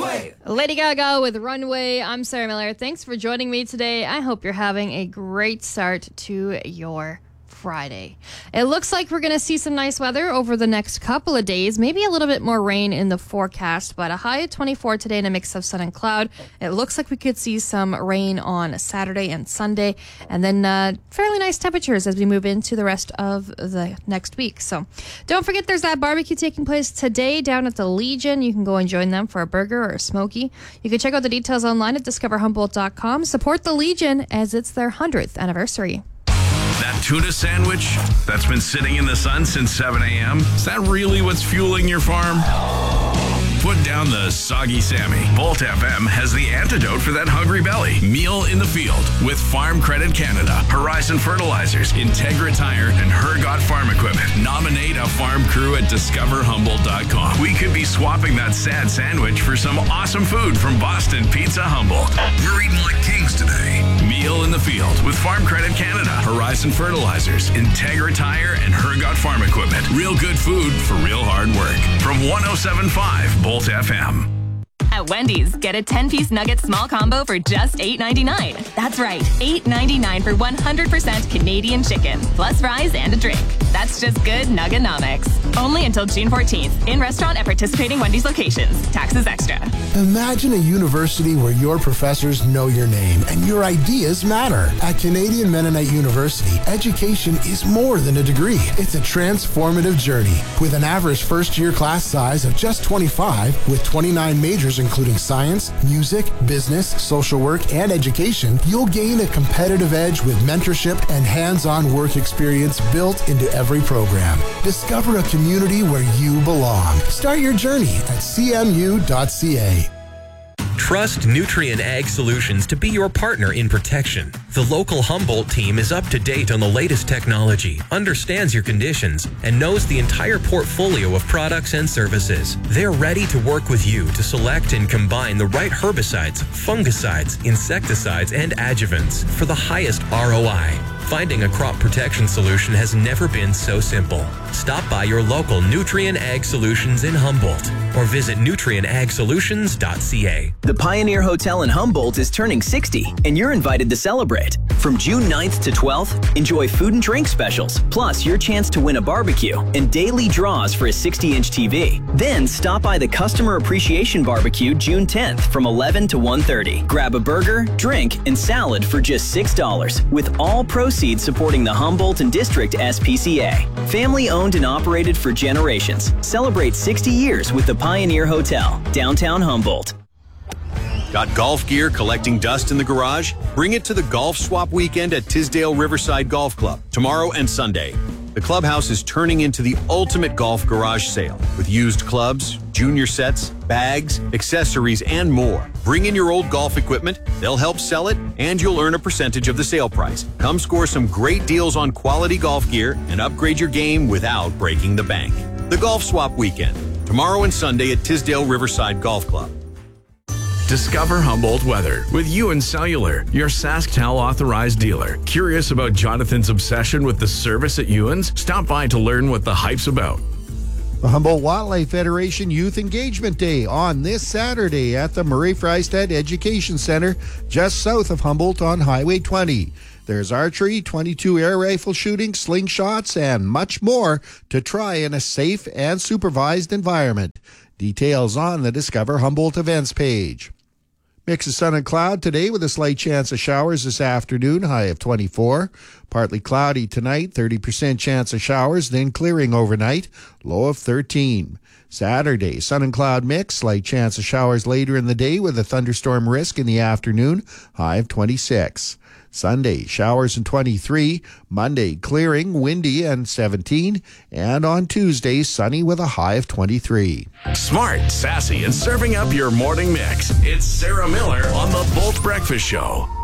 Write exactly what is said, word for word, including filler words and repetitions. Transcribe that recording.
Runway. Lady Gaga with Runway. I'm Sarah Miller. Thanks for joining me today. I hope you're having a great start to your Friday. It looks like we're going to see some nice weather over the next couple of days. Maybe a little bit more rain in the forecast, but a high of twenty-four today and a mix of sun and cloud. It looks like we could see some rain on Saturday and Sunday, and then uh, fairly nice temperatures as we move into the rest of the next week. So don't forget there's that barbecue taking place today down at the Legion. You can go and join them for a burger or a smoky. You can check out the details online at discover humboldt dot com. Support the Legion as it's their hundredth anniversary. That tuna sandwich that's been sitting in the sun since seven a.m., is that really what's fueling your farm? Put down the soggy Sammy. Volt F M has the antidote for that hungry belly. Meal in the field with Farm Credit Canada, Horizon Fertilizers, Integra Tire, and Hergot Farm Equipment. Nominate a farm crew at discover humboldt dot com. We could be swapping that sad sandwich for some awesome food from Boston Pizza Humboldt. We're eating like kings today. Meal in the field with Farm Credit Canada, Horizon Fertilizers, Integra Tire, and Hergot Farm Equipment. Real good food for real hard work. From one oh seven point five Volt F M. At Wendy's, get a ten-piece nugget small combo for just eight ninety-nine. That's right, eight ninety-nine for one hundred percent Canadian chicken, plus fries and a drink. That's just good Nugganomics. Only until June fourteenth. In restaurant at participating Wendy's locations. Taxes extra. Imagine a university where your professors know your name and your ideas matter. At Canadian Mennonite University, education is more than a degree. It's a transformative journey. With an average first-year class size of just twenty-five, with twenty-nine majors including science, music, business, social work, and education, you'll gain a competitive edge with mentorship and hands-on work experience built into every program. Discover a community where you belong. Start your journey at c m u dot c a. Trust Nutrien Ag Solutions to be your partner in protection. The local Humboldt team is up to date on the latest technology, understands your conditions, and knows the entire portfolio of products and services. They're ready to work with you to select and combine the right herbicides, fungicides, insecticides, and adjuvants for the highest R O I. Finding a crop protection solution has never been so simple. Stop by your local Nutrien Ag Solutions in Humboldt or visit nutrien ag solutions dot c a. The Pioneer Hotel in Humboldt is turning sixty, and you're invited to celebrate. From June ninth to twelfth, enjoy food and drink specials, plus your chance to win a barbecue and daily draws for a sixty-inch T V. Then stop by the Customer Appreciation Barbecue June tenth from eleven to one thirty. Grab a burger, drink, and salad for just six dollars, with all proceeds supporting the Humboldt and District S P C A. Family owned and operated for generations. Celebrate sixty years with the Pioneer Hotel, downtown Humboldt. Got golf gear collecting dust in the garage? Bring it to the Golf Swap Weekend at Tisdale Riverside Golf Club, tomorrow and Sunday. The clubhouse is turning into the ultimate golf garage sale with used clubs, junior sets, bags, accessories, and more. Bring in your old golf equipment, they'll help sell it, and you'll earn a percentage of the sale price. Come score some great deals on quality golf gear and upgrade your game without breaking the bank. The Golf Swap Weekend, tomorrow and Sunday at Tisdale Riverside Golf Club. Discover Humboldt weather with Ewan Cellular, your SaskTel authorized dealer. Curious about Jonathan's obsession with the service at Ewan's? Stop by to learn what the hype's about. The Humboldt Wildlife Federation Youth Engagement Day on this Saturday at the Murray Freistead Education Center, just south of Humboldt on Highway twenty. There's archery, twenty-two air rifle shooting, slingshots, and much more to try in a safe and supervised environment. Details on the Discover Humboldt events page. Mix of sun and cloud today with a slight chance of showers this afternoon, high of twenty-four. Partly cloudy tonight, thirty percent chance of showers, then clearing overnight, low of thirteen. Saturday, sun and cloud mix, slight chance of showers later in the day with a thunderstorm risk in the afternoon, high of twenty-six. Sunday, showers and twenty-three. Monday, clearing, windy and seventeen. And on Tuesday, sunny with a high of twenty-three. Smart, sassy, and serving up your morning mix. It's Sarah Miller on the Volt Breakfast Show.